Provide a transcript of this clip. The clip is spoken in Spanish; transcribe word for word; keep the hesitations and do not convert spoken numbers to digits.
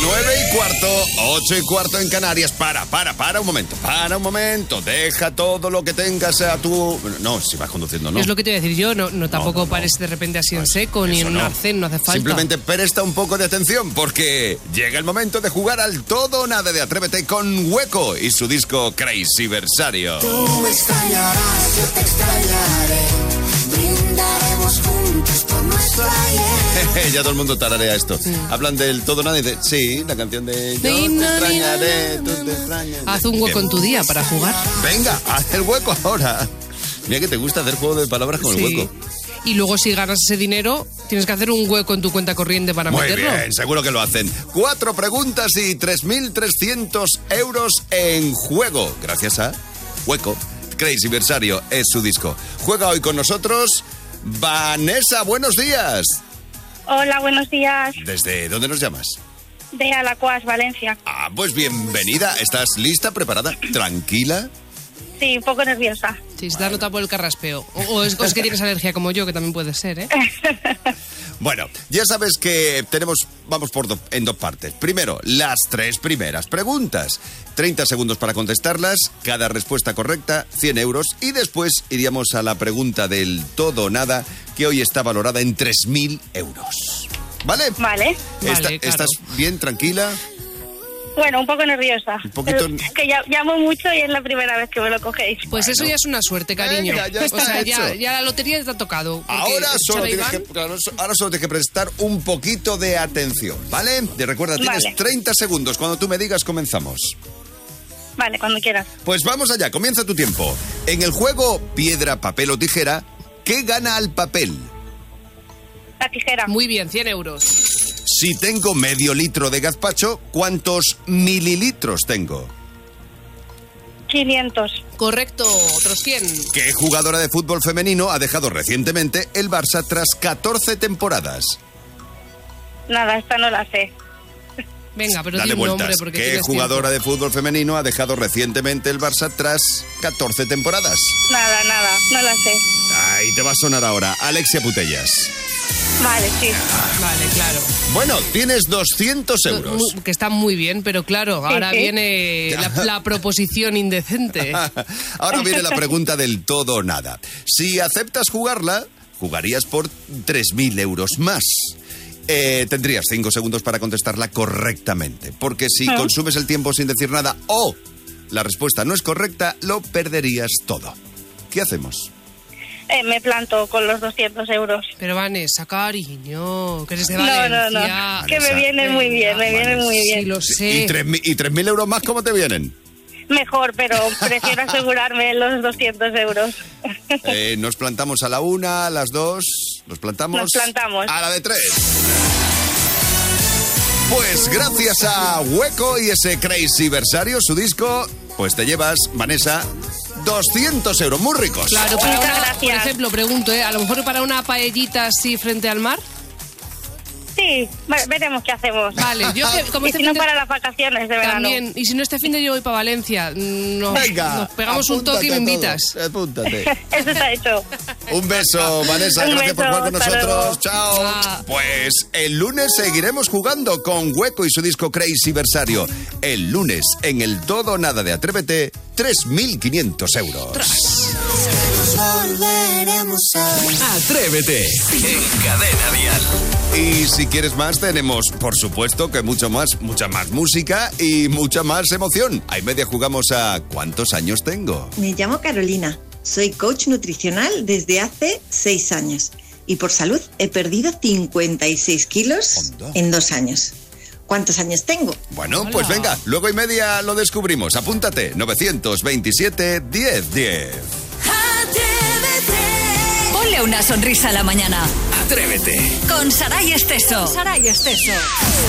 Nueve y cuarto, ocho y cuarto en Canarias. Para, para, para un momento, para un momento. Deja todo lo que tengas a tu... No, si vas conduciendo, no. Es lo que te iba a decir yo, no, no tampoco no, no, pares de repente así en seco, Eso ni en un no. arcén, no hace falta. Simplemente presta un poco de atención, porque llega el momento de jugar al todo o nada de Atrévete con Hueco y su disco Crazy Versario. Tú me extrañarás, yo te extrañaré. Brindaremos juntos por nuestro ayer. Ya todo el mundo tararea esto. Sí. Hablan del todo o nada y de... Sí, la canción de... Yo te Ni, no, extrañaré, ni, no, tú te extrañas. Haz un hueco Bien. en tu día para jugar. Venga, haz el hueco ahora. Mira que te gusta hacer juego de palabras con Sí. el hueco. Y luego si ganas ese dinero, tienes que hacer un hueco en tu cuenta corriente para Muy meterlo. bien, seguro que lo hacen. Cuatro preguntas y tres mil trescientos euros en juego. Gracias a Hueco. Crazy Versario es su disco. Juega hoy con nosotros Vanessa, buenos días. Hola, buenos días. ¿Desde dónde nos llamas? De Alacuas, Valencia. Ah, pues bienvenida. ¿Estás lista, preparada, tranquila? Sí, un poco nerviosa. Sí, se te ha notado por el carraspeo. O, o es, o es que tienes alergia como yo, que también puede ser, ¿eh? Bueno, ya sabes que tenemos, vamos por do, en dos partes. Primero, las tres primeras preguntas. treinta segundos para contestarlas, cada respuesta correcta, cien euros. Y después iríamos a la pregunta del todo o nada, que hoy está valorada en tres mil euros. ¿Vale? Vale. Está- Vale, claro. ¿Estás bien, tranquila? Bueno, un poco nerviosa. Un poquito- Pero es que ya, llamo mucho y es la primera vez que me lo cogéis. Pues eso ya es una suerte, cariño. Venga, ya está o sea, ya, hecho. ya la lotería te ha tocado. porque Ahora solo, Chara tienes Iván- que, claro, so- ahora solo tienes que prestar un poquito de atención, ¿vale? Te recuerda, tienes Vale. treinta segundos. Cuando tú me digas, comenzamos. Vale, cuando quieras. Pues vamos allá, comienza tu tiempo. En el juego piedra, papel o tijera, ¿qué gana al papel? La tijera. Muy bien, cien euros. Si tengo medio litro de gazpacho, ¿cuántos mililitros tengo? quinientos. Correcto, otros cien. ¿Qué jugadora de fútbol femenino ha dejado recientemente el Barça tras catorce temporadas? Nada, esta no la sé. Venga, pero Dale di un vueltas. nombre porque ¿Qué tienes jugadora tiempo. de fútbol femenino ha dejado recientemente el Barça tras catorce temporadas? Nada, nada, no la sé. Ahí te va a sonar ahora, Alexia Putellas. Vale, sí. Vale, claro. Bueno, tienes doscientos euros. Mu- Que está muy bien, pero claro, ahora sí. viene la, la proposición indecente. Ahora viene la pregunta del todo o nada. Si aceptas jugarla, jugarías por tres mil euros más. Eh, tendrías cinco segundos para contestarla correctamente. Porque si Ah. consumes el tiempo sin decir nada o la respuesta no es correcta, lo perderías todo. ¿Qué hacemos? Eh, me planto con los doscientos euros. Pero Vanessa, cariño, que eres de No, Valencia. no, no. Que me Vanessa. viene muy bien, me viene muy Sí, bien. lo ¿Y sé. tres mil, y tres mil euros más cómo te vienen? Mejor, pero prefiero asegurarme los doscientos euros. Eh, nos plantamos a la una, a las dos. Nos plantamos. Nos plantamos. A la de tres. Pues gracias a Hueco y ese Crazy Versario, su disco, pues te llevas, Vanessa, doscientos euros, muy ricos. Claro, para Muchas una, gracias. por ejemplo, pregunto, ¿eh? A lo mejor para una paellita así frente al mar. Sí, ve- veremos qué hacemos. Vale, yo que como Y este si no, fin de- para las vacaciones de verano. también, y si no este fin de yo voy para Valencia, nos, Venga, nos pegamos un toque y me apúntate a invitas. todo, Apúntate. Eso está hecho. Un beso, Vanessa, Un gracias por beso, jugar con hasta nosotros. luego. Chao. Ah. Pues el lunes seguiremos jugando con Hueco y su disco Crazy Versario. El lunes, en el todo o nada de Atrévete, tres mil quinientos euros. Nos volveremos a ver. Atrévete en Cadena Dial. Y si quieres más, tenemos, por supuesto, que mucho más, mucha más música y mucha más emoción. A y media jugamos a ¿cuántos años tengo? Me llamo Carolina, soy coach nutricional desde hace seis años y por salud he perdido cincuenta y seis kilos Onda. en dos años. ¿Cuántos años tengo? Bueno, Hola. pues venga, luego y media lo descubrimos. Apúntate, novecientos veintisiete, diez diez. Atrévete. Ponle una sonrisa a la mañana Atrévete. con Saray Esteso. Saray Esteso.